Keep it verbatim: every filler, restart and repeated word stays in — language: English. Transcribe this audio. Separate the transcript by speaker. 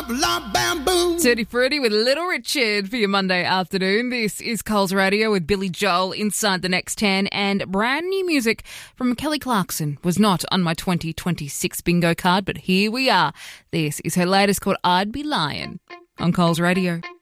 Speaker 1: lop, lop, bamboo.
Speaker 2: Tutti Frutti with Little Richard for your Monday afternoon. This is Coles Radio with Billy Joel inside the next ten, and brand new music from Kelly Clarkson was not on my twenty twenty-six bingo card, but here we are. This is her latest called I'd Be Lying on Coles Radio.